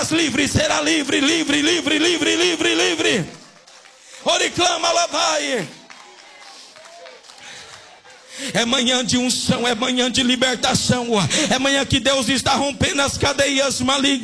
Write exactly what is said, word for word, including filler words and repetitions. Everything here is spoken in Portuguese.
serás livre, será livre, livre, livre, livre, livre, livre. Oriclama, lá vai. É manhã de unção, é manhã de libertação. É manhã que Deus está rompendo as cadeias malignas.